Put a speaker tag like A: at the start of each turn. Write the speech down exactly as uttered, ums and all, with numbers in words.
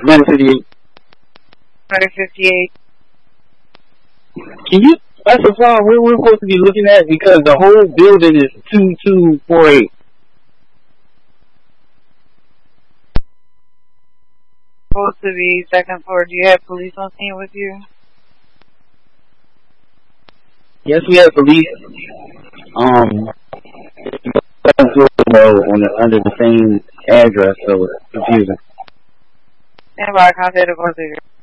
A: one fifty-eight.
B: one fifty-eight.
A: Can you specify where we're supposed to be looking at? Because the whole building is two two four eight.
B: Supposed to be second floor. Do you have police on scene with you?
A: Yes, we have police. Um, second floor on the, under the same address, so it's confusing.
B: Stand by, contact the